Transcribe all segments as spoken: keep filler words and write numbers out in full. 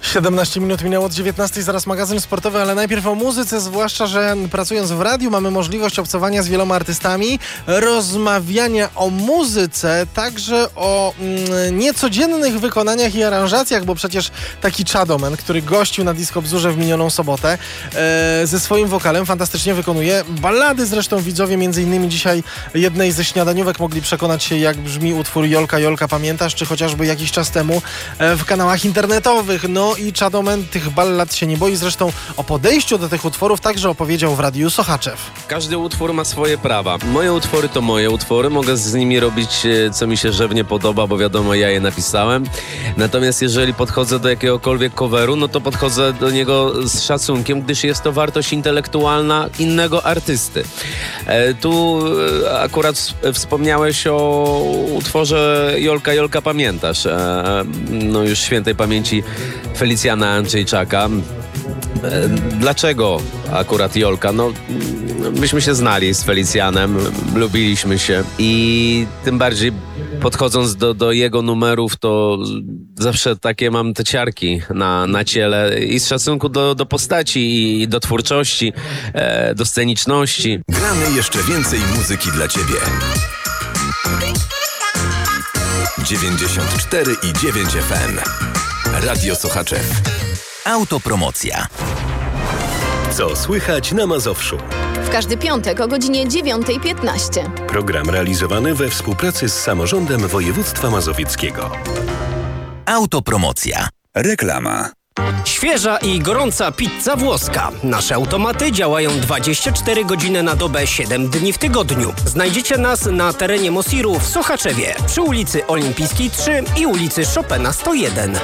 siedemnaście minut minęło od dziewiętnastej, zaraz magazyn sportowy, ale najpierw o muzyce, zwłaszcza, że pracując w radiu mamy możliwość obcowania z wieloma artystami, rozmawiania o muzyce, także o mm, niecodziennych wykonaniach i aranżacjach, bo przecież taki Chadoman, który gościł na Disco Bzurze w minioną sobotę, e, ze swoim wokalem fantastycznie wykonuje ballady, zresztą widzowie między innymi dzisiaj jednej ze śniadaniówek mogli przekonać się, jak brzmi utwór Jolka, Jolka, pamiętasz, czy chociażby jakiś czas temu e, w kanałach internetowych. No i Chadoman tych ballad się nie boi, zresztą o podejściu do tych utworów także opowiedział w Radiu Sochaczew. Każdy utwór ma swoje prawa. Moje utwory to moje utwory, mogę z nimi robić co mi się żywnie podoba, bo wiadomo, ja je napisałem. Natomiast jeżeli podchodzę do jakiegokolwiek coveru, no to podchodzę do niego z szacunkiem, gdyż jest to wartość intelektualna innego artysty. E, tu e, akurat wspomniałeś o utworze Jolka, Jolka, pamiętasz? E, no już świętej pamięci Felicjana Andrzejczaka. Dlaczego akurat Jolka? No, myśmy się znali z Felicjanem, lubiliśmy się i tym bardziej podchodząc do, do jego numerów, to zawsze takie mam te ciarki na, na ciele i z szacunku do, do postaci i do twórczości, e, do sceniczności. Gramy jeszcze więcej muzyki dla Ciebie. dziewięćdziesiąt cztery i dziewięć F M. Radio Sochaczew. Autopromocja. Co słychać na Mazowszu? W każdy piątek o godzinie dziewiąta piętnaście. Program realizowany we współpracy z Samorządem Województwa Mazowieckiego. Autopromocja. Reklama. Świeża i gorąca pizza włoska. Nasze automaty działają dwadzieścia cztery godziny na dobę, siedem dni w tygodniu. Znajdziecie nas na terenie Mosiru w Sochaczewie, przy ulicy Olimpijskiej trzy i ulicy Chopina sto jeden.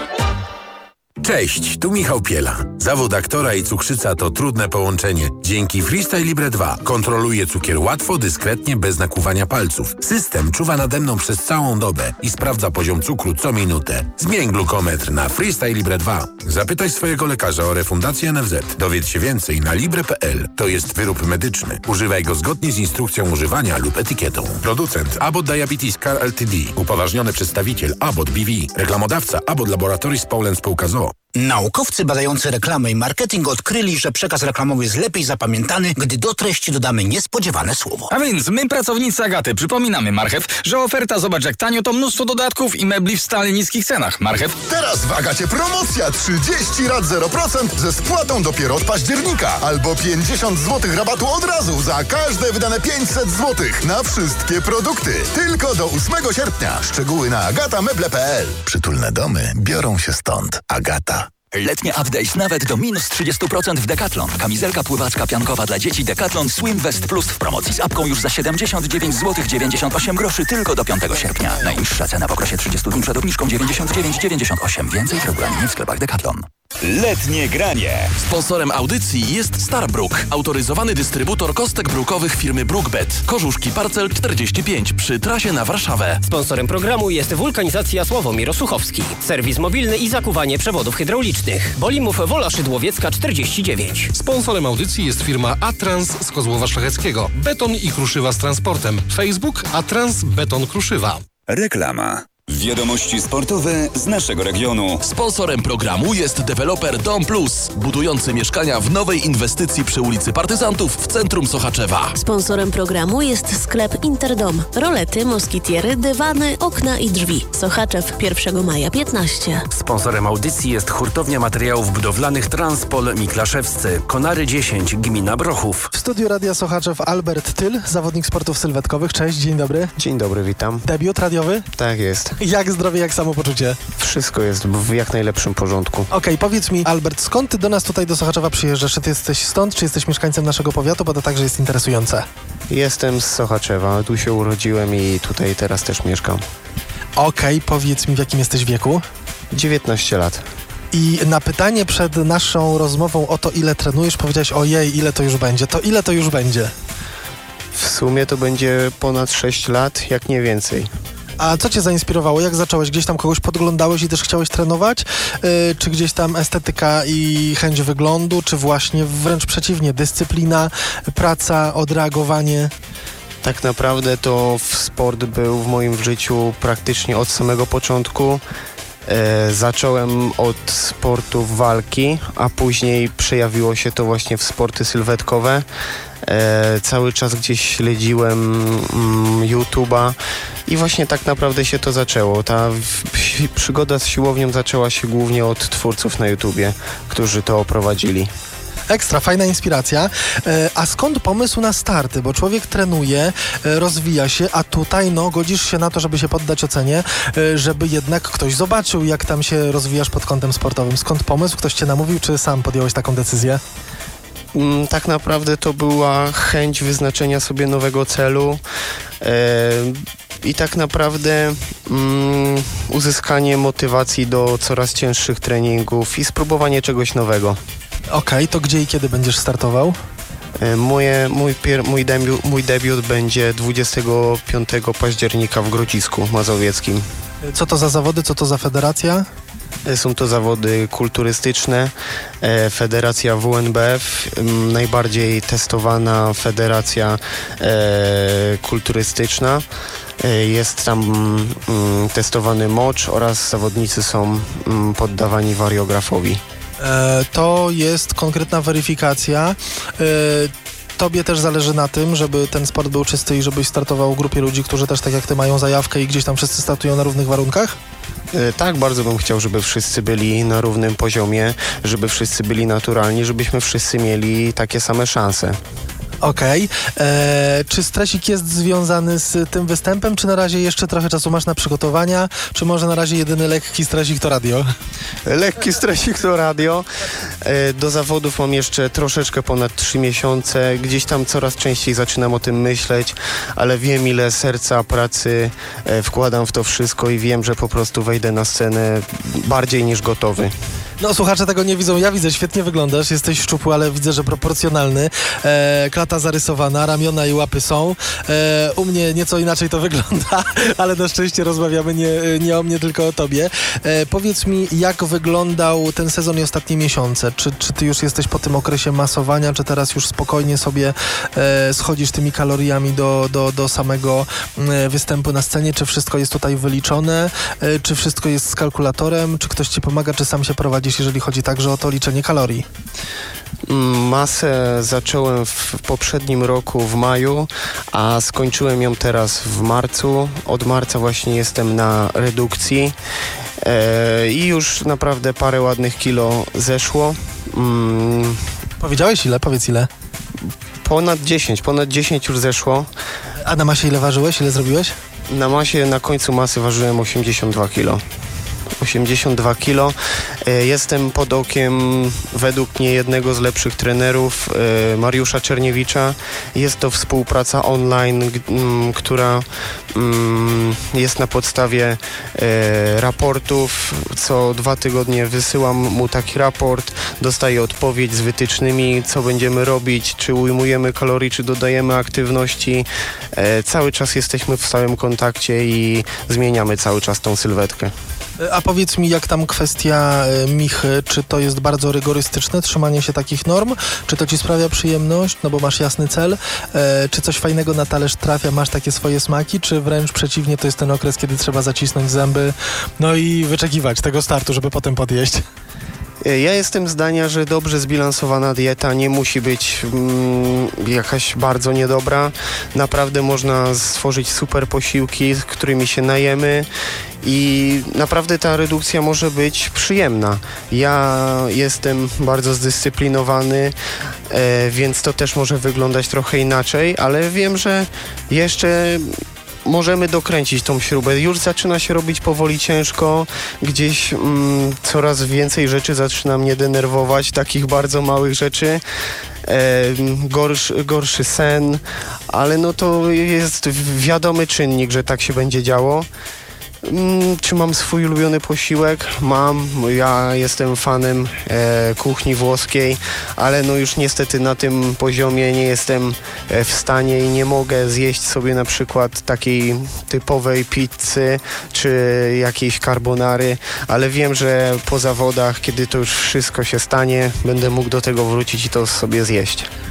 Cześć, tu Michał Piela. Zawód aktora i cukrzyca to trudne połączenie. Dzięki Freestyle Libre dwa kontroluję cukier łatwo, dyskretnie, bez nakłuwania palców. System czuwa nade mną przez całą dobę i sprawdza poziom cukru co minutę. Zmień glukometr na Freestyle Libre dwa. Zapytaj swojego lekarza o refundację N F Z. Dowiedz się więcej na libre kropka p l. To jest wyrób medyczny. Używaj go zgodnie z instrukcją używania lub etykietą. Producent Abbott Diabetes Care Ltd. Upoważniony przedstawiciel Abbott B V. Reklamodawca Abbott Laboratories Poland Spółka z o o. Naukowcy badający reklamę i marketing odkryli, że przekaz reklamowy jest lepiej zapamiętany, gdy do treści dodamy niespodziewane słowo. A więc my, pracownicy Agaty, przypominamy Marchew, że oferta zobacz jak tanio to mnóstwo dodatków i mebli w stale niskich cenach. Marchew. Teraz w Agacie promocja trzydzieści rat zero procent ze spłatą dopiero od października. Albo pięćdziesiąt złotych rabatu od razu za każde wydane pięćset złotych na wszystkie produkty. Tylko do ósmego sierpnia. Szczegóły na agata meble kropka p l. Przytulne domy biorą się stąd. Agata. Letnie update nawet do minus trzydzieści procent w Decathlon. Kamizelka pływacka piankowa dla dzieci Decathlon Swim Vest Plus w promocji z apką już za siedemdziesiąt dziewięć złotych dziewięćdziesiąt osiem groszy tylko do piątego sierpnia. Najniższa cena w okresie trzydziestu dni przed obniżką dziewięćdziesiąt dziewięć dziewięćdziesiąt osiem. Więcej w regulaminie w sklepach Decathlon. Letnie granie. Sponsorem audycji jest Starbrook, autoryzowany dystrybutor kostek brukowych firmy Brookbet. Korzuszki Parcel czterdzieści pięć przy trasie na Warszawę. Sponsorem programu jest Wulkanizacja Sławomir Osuchowski. Serwis mobilny i zakuwanie przewodów hydraulicznych. Bolimów Wola Szydłowiecka czterdzieści dziewięć. Sponsorem audycji jest firma Atrans z Kozłowa Szlacheckiego. Beton i kruszywa z transportem. Facebook Atrans Beton Kruszywa. Reklama. Wiadomości sportowe z naszego regionu. Sponsorem programu jest deweloper Dom Plus, budujący mieszkania w nowej inwestycji przy ulicy Partyzantów w centrum Sochaczewa. Sponsorem programu jest sklep Interdom. Rolety, moskitiery, dywany, okna i drzwi. Sochaczew, pierwszego maja piętnaście. Sponsorem audycji jest hurtownia materiałów budowlanych Transpol Miklaszewscy. Konary dziesięć, gmina Brochów. W studiu Radia Sochaczew Albert Tyl, zawodnik sportów sylwetkowych. Cześć, dzień dobry. Dzień dobry, witam. Debiut radiowy? Tak jest. Jak zdrowie, jak samopoczucie? Wszystko jest w jak najlepszym porządku. Okej, okay, powiedz mi, Albert, skąd ty do nas tutaj do Sochaczewa przyjeżdżasz? Czy ty jesteś stąd, czy jesteś mieszkańcem naszego powiatu? Bo to także jest interesujące. Jestem z Sochaczewa, tu się urodziłem i tutaj teraz też mieszkam. Okej, okay, powiedz mi, w jakim jesteś wieku? dziewiętnaście lat. I na pytanie przed naszą rozmową o to, ile trenujesz, powiedziałeś, ojej, ile to już będzie. To ile to już będzie? W sumie to będzie ponad sześć lat, jak nie więcej. A co cię zainspirowało? Jak zacząłeś? Gdzieś tam kogoś podglądałeś i też chciałeś trenować? Yy, czy gdzieś tam estetyka i chęć wyglądu? Czy właśnie wręcz przeciwnie, dyscyplina, praca, odreagowanie? Tak naprawdę to sport był w moim życiu praktycznie od samego początku. E, zacząłem od sportów walki, a później przejawiło się to właśnie w sporty sylwetkowe. E, cały czas gdzieś śledziłem mm, YouTube'a i właśnie tak naprawdę się to zaczęło. Ta w, przygoda z siłownią zaczęła się głównie od twórców na YouTubie, którzy to oprowadzili. Ekstra, fajna inspiracja. E, a skąd pomysł na starty? Bo człowiek trenuje, e, rozwija się, a tutaj no godzisz się na to, żeby się poddać ocenie, e, żeby jednak ktoś zobaczył, jak tam się rozwijasz pod kątem sportowym. Skąd pomysł? Ktoś cię namówił, czy sam podjąłeś taką decyzję? Mm, tak naprawdę to była chęć wyznaczenia sobie nowego celu. E, I tak naprawdę mm, uzyskanie motywacji do coraz cięższych treningów i spróbowanie czegoś nowego. Okej, okay, to gdzie i kiedy będziesz startował? Moje, mój, pier, mój, debiut, mój debiut będzie dwudziestego piątego października w Grodzisku Mazowieckim. Co to za zawody, co to za federacja? Są to zawody kulturystyczne. Federacja W N B F, najbardziej testowana federacja kulturystyczna. Jest tam mm, testowany mocz oraz zawodnicy są mm, poddawani wariografowi. E, to jest konkretna weryfikacja. E, Tobie też zależy na tym, żeby ten sport był czysty i żebyś startował w grupie ludzi, którzy też tak jak ty mają zajawkę i gdzieś tam wszyscy startują na równych warunkach? E, tak, bardzo bym chciał, żeby wszyscy byli na równym poziomie, żeby wszyscy byli naturalni, żebyśmy wszyscy mieli takie same szanse. Okej. Okay. Czy stresik jest związany z tym występem, czy na razie jeszcze trochę czasu masz na przygotowania, czy może na razie jedyny lekki stresik to radio? Lekki stresik to radio. E, do zawodów mam jeszcze troszeczkę ponad trzy miesiące. Gdzieś tam coraz częściej zaczynam o tym myśleć, ale wiem, ile serca, pracy e, wkładam w to wszystko i wiem, że po prostu wejdę na scenę bardziej niż gotowy. No, słuchacze tego nie widzą. Ja widzę, świetnie wyglądasz, jesteś szczupły, ale widzę, że proporcjonalny. E, klata zarysowana, ramiona i łapy są. E, u mnie nieco inaczej to wygląda, ale na szczęście rozmawiamy nie, nie o mnie, tylko o tobie. E, powiedz mi, jak wyglądał ten sezon i ostatnie miesiące? Czy, czy ty już jesteś po tym okresie masowania, czy teraz już spokojnie sobie e, schodzisz tymi kaloriami do, do, do samego e, występu na scenie? Czy wszystko jest tutaj wyliczone? E, czy wszystko jest z kalkulatorem? Czy ktoś ci pomaga, czy sam się prowadzi, jeżeli chodzi także o to liczenie kalorii? Masę zacząłem w poprzednim roku w maju, a skończyłem ją teraz w marcu. Od marca właśnie jestem na redukcji e, i już naprawdę parę ładnych kilo zeszło. Mm. Powiedziałeś ile? Powiedz ile? Ponad dziesięć, ponad dziesięć już zeszło. A na masie ile ważyłeś? Ile zrobiłeś? Na masie, na końcu masy ważyłem osiemdziesiąt dwa kilo. osiemdziesiąt dwa kilo. Jestem pod okiem według mnie jednego z lepszych trenerów, Mariusza Czerniewicza. Jest to współpraca online, która jest na podstawie raportów. Co dwa tygodnie wysyłam mu taki raport, dostaję odpowiedź z wytycznymi, co będziemy robić, czy ujmujemy kalorii, czy dodajemy aktywności. Cały czas jesteśmy w stałym kontakcie i zmieniamy cały czas tą sylwetkę. A powiedz mi, jak tam kwestia michy, czy to jest bardzo rygorystyczne trzymanie się takich norm? Czy to ci sprawia przyjemność, no bo masz jasny cel? E, czy coś fajnego na talerz trafia, masz takie swoje smaki? Czy wręcz przeciwnie, to jest ten okres, kiedy trzeba zacisnąć zęby, no i wyczekiwać tego startu, żeby potem podjeść? Ja jestem zdania, że dobrze zbilansowana dieta nie musi być mm, jakaś bardzo niedobra. Naprawdę można stworzyć super posiłki, z którymi się najemy i naprawdę ta redukcja może być przyjemna. Ja jestem bardzo zdyscyplinowany, e, więc to też może wyglądać trochę inaczej, ale wiem, że jeszcze możemy dokręcić tą śrubę. Już zaczyna się robić powoli ciężko. Gdzieś mm, coraz więcej rzeczy zaczyna mnie denerwować, takich bardzo małych rzeczy. E, gorszy, gorszy sen, ale no to jest wiadomy czynnik, że tak się będzie działo. Czy mam swój ulubiony posiłek? Mam. Ja jestem fanem e, kuchni włoskiej, ale no już niestety na tym poziomie nie jestem e, w stanie i nie mogę zjeść sobie na przykład takiej typowej pizzy czy jakiejś carbonary, ale wiem, że po zawodach, kiedy to już wszystko się stanie, będę mógł do tego wrócić i to sobie zjeść.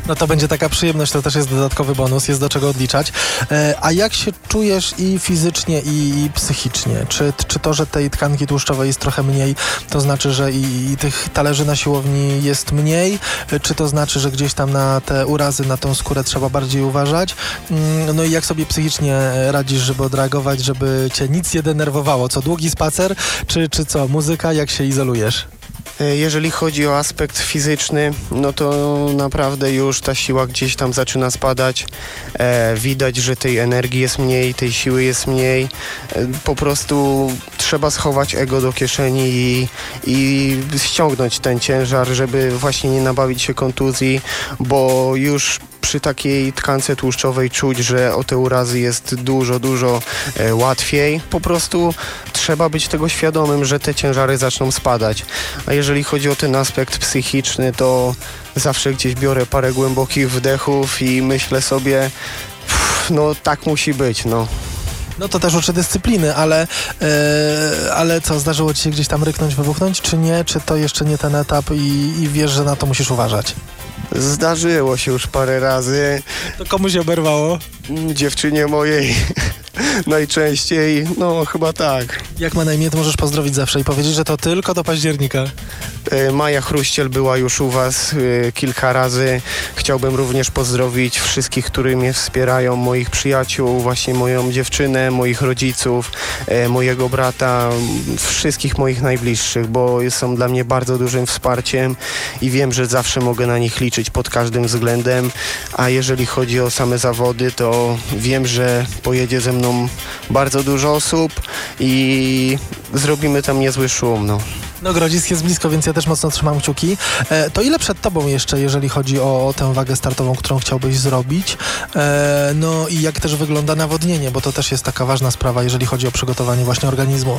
No to będzie taka przyjemność, to też jest dodatkowy bonus, jest do czego odliczać. E, a jak się czujesz i fizycznie, i, i psychicznie? Czy, czy to, że tej tkanki tłuszczowej jest trochę mniej, to znaczy, że i, i tych talerzy na siłowni jest mniej? Czy to znaczy, że gdzieś tam na te urazy, na tą skórę trzeba bardziej uważać? Mm, no i jak sobie psychicznie radzisz, żeby odreagować, żeby cię nic nie denerwowało? Co, długi spacer, czy, czy co, muzyka? Jak się izolujesz? Jeżeli chodzi o aspekt fizyczny, no to naprawdę już ta siła gdzieś tam zaczyna spadać. E, widać, że tej energii jest mniej, tej siły jest mniej. E, po prostu trzeba schować ego do kieszeni i, i ściągnąć ten ciężar, żeby właśnie nie nabawić się kontuzji, bo już przy takiej tkance tłuszczowej czuć, że o te urazy jest dużo, dużo e, łatwiej. Po prostu trzeba być tego świadomym, że te ciężary zaczną spadać. A jeżeli chodzi o ten aspekt psychiczny, to zawsze gdzieś biorę parę głębokich wdechów i myślę sobie, pff, no tak musi być, no. No to też uczy dyscypliny, ale, yy, ale co, zdarzyło ci się gdzieś tam ryknąć, wybuchnąć, czy nie? Czy to jeszcze nie ten etap i, i wiesz, że na to musisz uważać? Zdarzyło się już parę razy. To komu się oberwało? Dziewczynie mojej. Najczęściej, no chyba tak. Jak ma na imię, to możesz pozdrowić zawsze i powiedzieć, że to tylko do października. E, Maja Chruściel była już u was e, kilka razy. Chciałbym również pozdrowić wszystkich, którzy mnie wspierają, moich przyjaciół, właśnie moją dziewczynę, moich rodziców, e, mojego brata, wszystkich moich najbliższych, bo są dla mnie bardzo dużym wsparciem i wiem, że zawsze mogę na nich liczyć pod każdym względem, a jeżeli chodzi o same zawody, to wiem, że pojedzie ze mną bardzo dużo osób i zrobimy tam niezły szum, no. No Grodzisk jest blisko, więc ja też mocno trzymam kciuki. E, to ile przed tobą jeszcze, jeżeli chodzi o, o tę wagę startową, którą chciałbyś zrobić? E, no i jak też wygląda nawodnienie, bo to też jest taka ważna sprawa, jeżeli chodzi o przygotowanie właśnie organizmu.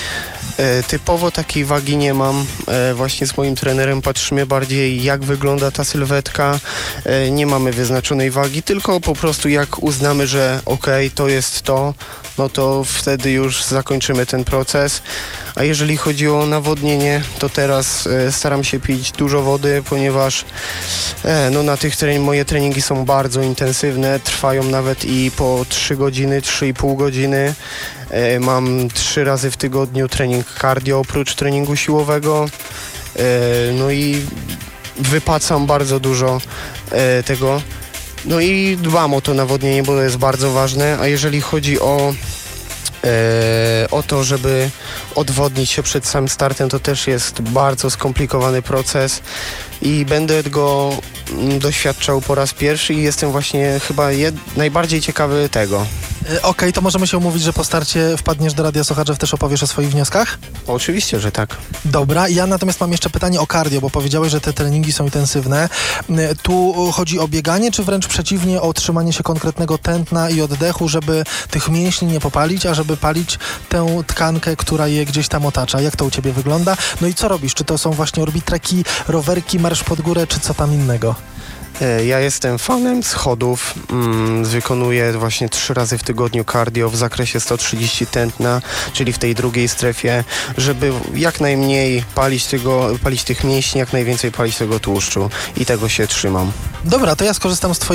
E, typowo takiej wagi nie mam. E, właśnie z moim trenerem patrzymy bardziej, jak wygląda ta sylwetka. E, nie mamy wyznaczonej wagi, tylko po prostu jak uznamy, że okej, okay, to jest to, no to wtedy już zakończymy ten proces. A jeżeli chodzi o nawodnienie, to teraz e, staram się pić dużo wody, ponieważ e, no na tych trening, moje treningi są bardzo intensywne, trwają nawet i po trzy godziny, trzy i pół godziny. E, mam trzy razy w tygodniu trening cardio oprócz treningu siłowego. E, no i wypacam bardzo dużo e, tego. No i dbam o to nawodnienie, bo to jest bardzo ważne. A jeżeli chodzi o E, o to, żeby odwodnić się przed samym startem, to też jest bardzo skomplikowany proces i będę go doświadczał po raz pierwszy i jestem właśnie chyba jed- najbardziej ciekawy tego. Okej, okay, to możemy się umówić, że po starcie wpadniesz do Radia Sochaczew, też opowiesz o swoich wnioskach? Oczywiście, że tak. Dobra, ja natomiast mam jeszcze pytanie o cardio, bo powiedziałeś, że te treningi są intensywne. Tu chodzi o bieganie, czy wręcz przeciwnie, o trzymanie się konkretnego tętna i oddechu, żeby tych mięśni nie popalić, a żeby palić tę tkankę, która je gdzieś tam otacza? Jak to u ciebie wygląda? No i co robisz? Czy to są właśnie orbitreki, rowerki, marsz pod górę, czy co tam innego? Ja jestem fanem schodów, mm, wykonuję właśnie trzy razy w tygodniu cardio w zakresie sto trzydzieści tętna, czyli w tej drugiej strefie, żeby jak najmniej palić, tego, palić tych mięśni, jak najwięcej palić tego tłuszczu i tego się trzymam. Dobra, to ja skorzystam z twojej